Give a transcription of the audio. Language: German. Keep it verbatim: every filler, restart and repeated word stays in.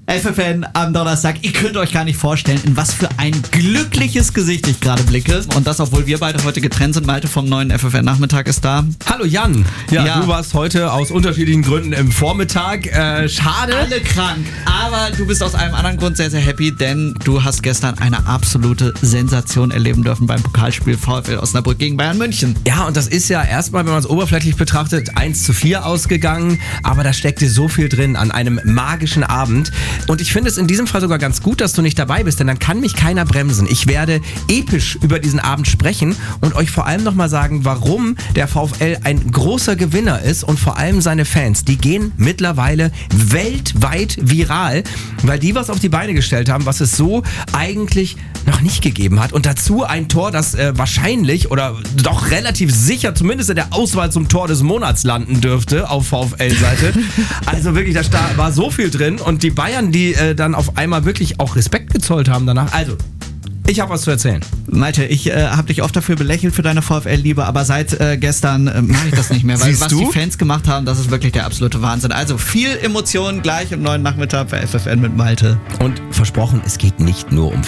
F F N am Donnerstag. Ihr könnt euch gar nicht vorstellen, in was für ein glückliches Gesicht ich gerade blicke. Und das, obwohl wir beide heute getrennt sind. Malte vom neuen F F N-Nachmittag ist da. Hallo Jan. Ja, Ja. du warst heute aus unterschiedlichen Gründen im Vormittag. Äh, schade. Alle krank. Aber du bist aus einem anderen Grund sehr, sehr happy, denn du hast gestern eine absolute Sensation erleben dürfen beim Pokalspiel VfL Osnabrück gegen Bayern München. Ja, und das ist ja erstmal, wenn man es oberflächlich betrachtet, eins zu vier ausgegangen. Aber da steckte so viel drin an einem magischen Abend. Und ich finde es in diesem Fall sogar ganz gut, dass du nicht dabei bist, denn dann kann mich keiner bremsen. Ich werde episch über diesen Abend sprechen und euch vor allem nochmal sagen, warum der VfL ein großer Gewinner ist und vor allem seine Fans. Die gehen mittlerweile weltweit viral, weil die was auf die Beine gestellt haben, was es so eigentlich noch nicht gegeben hat. Und dazu ein Tor, das äh, wahrscheinlich oder doch relativ sicher zumindest in der Auswahl zum Tor des Monats landen dürfte auf VfL-Seite. Also wirklich, da sta- war so viel drin und die Bayern, die äh, dann auf einmal wirklich auch Respekt gezollt haben danach. Also, ich habe was zu erzählen. Malte, ich äh, habe dich oft dafür belächelt für deine VfL-Liebe, aber seit äh, gestern äh, mache ich das nicht mehr, weil Siehst was du? die Fans gemacht haben, das ist wirklich der absolute Wahnsinn. Also viel Emotionen gleich im neuen Nachmittag bei F F N mit Malte. Und versprochen, es geht nicht nur um